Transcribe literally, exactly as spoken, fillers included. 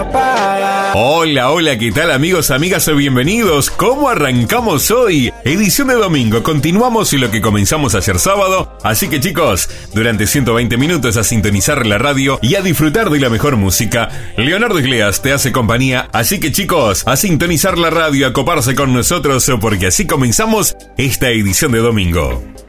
Hola, hola, ¿qué tal amigos, amigas? Bienvenidos. ¿Cómo arrancamos hoy? Edición de domingo. Continuamos lo que comenzamos ayer sábado. Así que chicos, durante ciento veinte minutos a sintonizar la radio y a disfrutar de la mejor música. Leonardo Iglesias te hace compañía. Así que chicos, a sintonizar la radio, a coparse con nosotros, porque así comenzamos esta edición de domingo.